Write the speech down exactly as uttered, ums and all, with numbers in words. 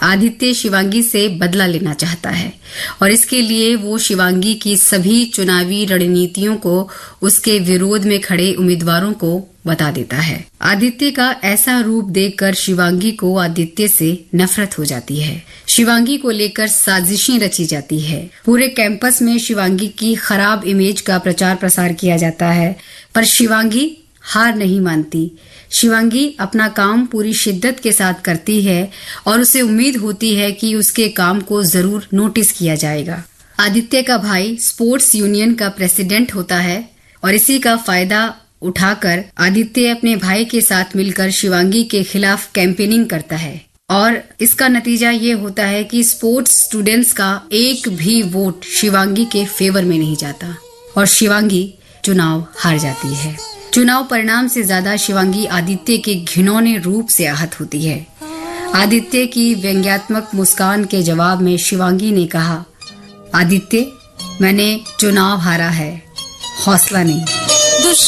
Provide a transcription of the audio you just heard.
आदित्य शिवांगी से बदला लेना चाहता है और इसके लिए वो शिवांगी की सभी चुनावी रणनीतियों को उसके विरोध में खड़े उम्मीदवारों को बता देता है। आदित्य का ऐसा रूप देखकर शिवांगी को आदित्य से नफरत हो जाती है। शिवांगी को लेकर साजिशें रची जाती है। पूरे कैंपस में शिवांगी की खराब इमेज का प्रचार प्रसार किया जाता है, पर शिवांगी हार नहीं मानती। शिवांगी अपना काम पूरी शिद्दत के साथ करती है और उसे उम्मीद होती है कि उसके काम को जरूर नोटिस किया जाएगा। आदित्य का भाई स्पोर्ट्स यूनियन का प्रेसिडेंट होता है और इसी का फायदा उठाकर आदित्य अपने भाई के साथ मिलकर शिवांगी के खिलाफ कैंपेनिंग करता है और इसका नतीजा ये होता है कि स्पोर्ट्स स्टूडेंट्स का एक भी वोट शिवांगी के फेवर में नहीं जाता और शिवांगी चुनाव हार जाती है। चुनाव परिणाम से ज्यादा शिवांगी आदित्य के घिनौने रूप से आहत होती है। आदित्य की व्यंग्यात्मक मुस्कान के जवाब में शिवांगी ने कहा, आदित्य, मैंने चुनाव हारा है, हौसला नहीं।